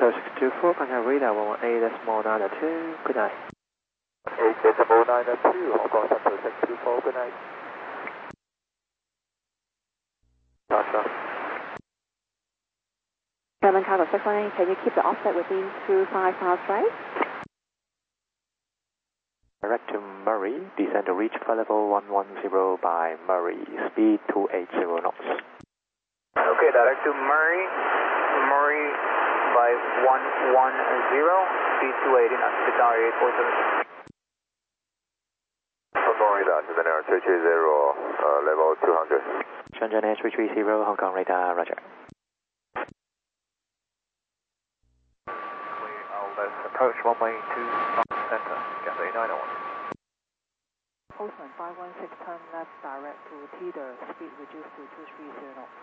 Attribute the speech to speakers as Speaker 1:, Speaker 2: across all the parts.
Speaker 1: Hotel 624, contact radar 118.92, good night.
Speaker 2: 8.92, Hong Kong Hotel 624, good night. Tasha.
Speaker 3: German Cargo 618, can you keep the offset within 25 miles right?
Speaker 1: Direct to Murray, descend to reach flight level 110 by Murray, speed 280 knots.
Speaker 2: Okay, direct to Murray by 110, speed 280 knots, Qatar 847. Hong Kong radar, Shenzhen 330, level 200.
Speaker 1: Shenzhen Air 330, Hong Kong radar, roger.
Speaker 2: Clear, let's approach runway 2 center, Cathay 901.
Speaker 3: Postman 516, turn left direct to Teeter, speed reduced to 230 knots.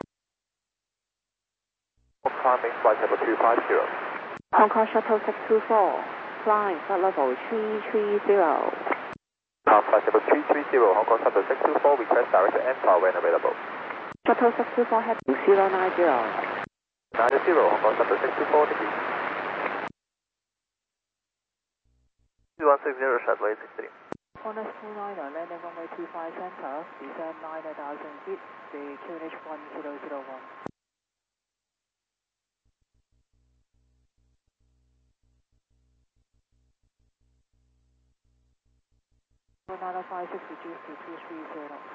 Speaker 2: Climbing flight level 250.
Speaker 3: Hong Kong Shuttle 624, flying flight level 330.
Speaker 2: Flight level 330, Hong Kong Shuttle 624, request direct to Empire when available.
Speaker 3: Shuttle 624 heading 090.
Speaker 2: 90, Hong Kong Shuttle 624, degree. 2160, Shuttle 863.
Speaker 3: Honest 29er, landing runway 25 center, descend 9,000 feet, the QNH 1001. 9056 reduced to 230 knots.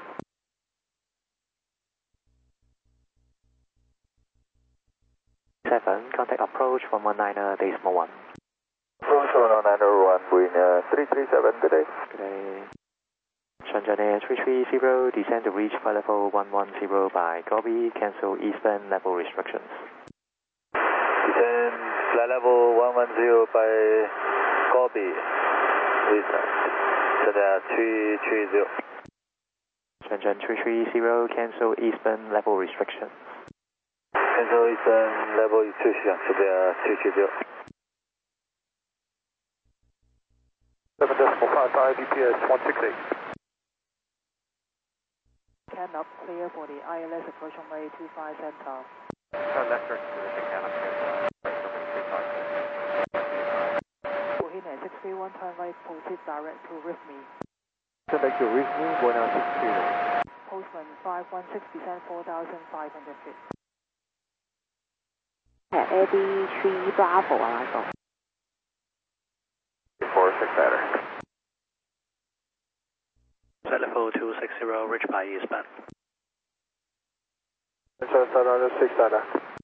Speaker 1: Contact approach 119 decimal 1.
Speaker 2: Approach 119, wind 337, good day.
Speaker 1: Good day. Shenzhen Air 330, descend to reach flight level 110 by Gobi, cancel eastbound level restrictions.
Speaker 2: Descend flight level 110 by Gobi, with Shenzhen 330.
Speaker 1: Shenzhen 330, cancel eastbound level restrictions.
Speaker 2: Cancel eastbound level restrictions, Shenzhen 330. 7.55 BPS 168.
Speaker 3: Can up, clear for the ILS approach runway 25 center.
Speaker 2: Turn left turn position, can up,
Speaker 3: Bohemian 631, turn right, proceed direct to Rifme.
Speaker 2: turn back to Rifme, Buena 60.
Speaker 3: Postman 516, descend 4,500 feet.
Speaker 4: Eddie 3 Bravo 啊，嗰個。
Speaker 2: 46 better.
Speaker 1: Flight level 260, reach by eastbound.
Speaker 2: Center 6 center.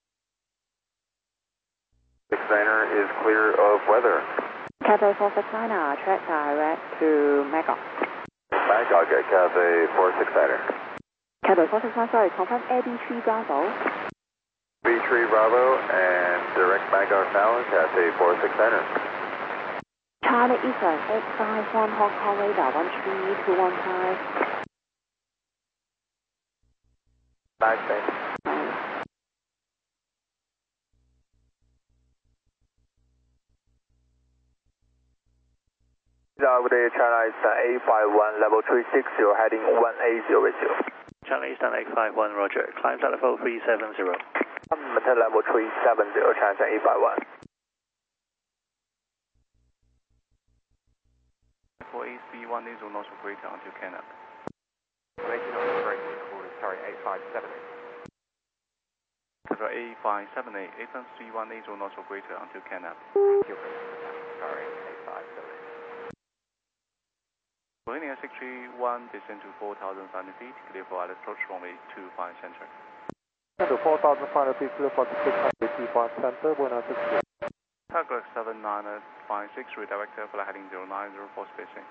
Speaker 2: 69er is clear of weather.
Speaker 4: Cathay 469er, track direct to Magog.
Speaker 2: Magog at Cathay 469er.
Speaker 4: Cathay 469, sorry, confirm Eddie 3 Bravo.
Speaker 2: B3 Bravo and direct Magog now, Cathay 469er.
Speaker 4: Charlie Eastern 851 Hong Kong radar 13215.
Speaker 2: Nice, thanks. Good day, China Eastern 851, level 360, heading 180 with you.
Speaker 1: China Eastern 851, roger. Climb flight level 370.
Speaker 2: Maintain level 370, China Eastern 851.
Speaker 5: For ASB1 nasal nostril greater until Canap.
Speaker 2: Making on the break, recorded, sorry, 8578.
Speaker 5: Control A578, A331 nasal nostril greater until Canap.
Speaker 2: Sorry, 8578.
Speaker 5: Bohemian 631, descend to 4,500 feet, clear for approach runway 25 center.
Speaker 2: To 4,500 feet, clear for 625 center, Buena 60.
Speaker 5: Target 7956, redirector for heading 090 for spacing.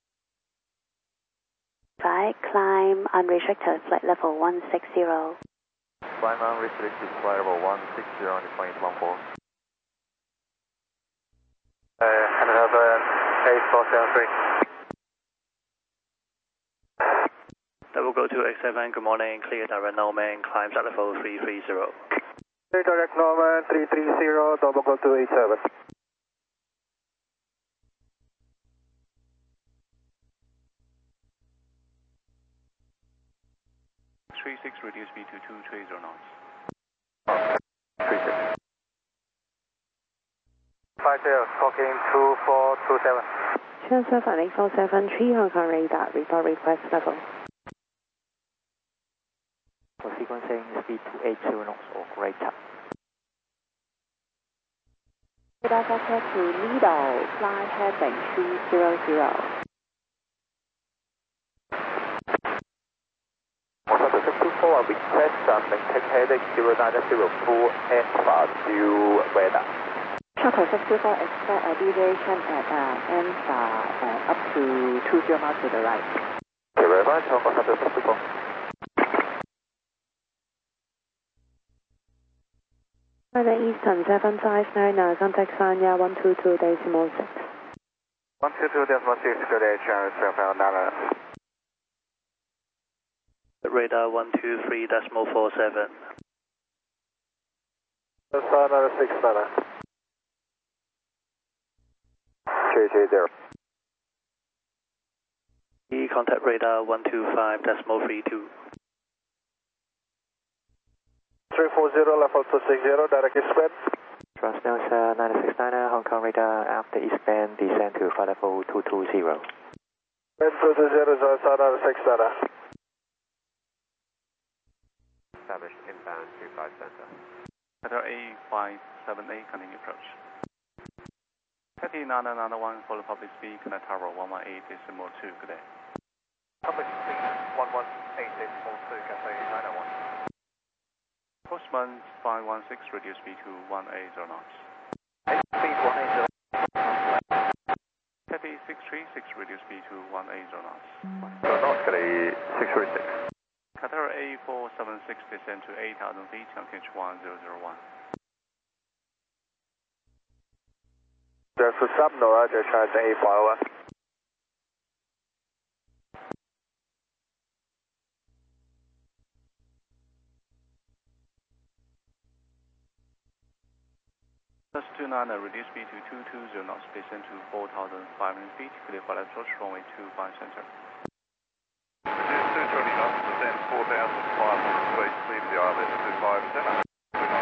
Speaker 4: Right, climb unrestricted, flight level 160.
Speaker 2: Climb unrestricted, flight level 160 on the 2014. Another 8473.
Speaker 1: That will go to X7, good morning, clear direct Norman, climb flight level 330.
Speaker 2: Clear direct Norman 330, double go to 87.
Speaker 5: 36, reduce speed to 230 knots.
Speaker 2: clocking 2427.
Speaker 4: Transfer 8473 Hong Kong radar, report request level.
Speaker 1: For sequencing, speed 280 knots or greater.
Speaker 4: Radar vector to Lido, fly heading 300.
Speaker 2: 154, request maintain heading 090 full alpha due weather.
Speaker 4: Shuttle 54 expect a deviation at ANSA up to 20 miles to the right.
Speaker 2: Okay, very much. Hong Kong Shuttle 54.
Speaker 4: Further Eastern 759, contact sign 122.6.
Speaker 2: 122.6, good day, channel 759.
Speaker 6: Radar 123.47.
Speaker 2: Another 69. 330.
Speaker 6: Contact radar 125.32.
Speaker 2: 340, level 260, direct eastband.
Speaker 1: Transnova 969 Hong Kong radar after eastband, descend to flight level 220.
Speaker 2: 220, another 69.
Speaker 1: Established inbound 25 center.
Speaker 5: Qatar A578, continue approach. Cathay 9991, follow public speed, connect tower 118.2, good day.
Speaker 2: Public speed 118.2, Cathay 901.
Speaker 5: Postman 516, reduce speed to 180 knots.
Speaker 2: Speed 180.
Speaker 5: Cathay 636, reduce speed to 180 knots.
Speaker 2: Knots, Cathay 636.
Speaker 5: Qatar A476, descend to 8,000 feet, QNH 1001.
Speaker 2: There's a subnora, just trying to A501.
Speaker 5: Plus 29, reduce speed to 220 knots, descend to 4,500 feet, clear for approach, runway 25 center.
Speaker 2: 220 knots, descend 4,500 feet, leave the island 25 center.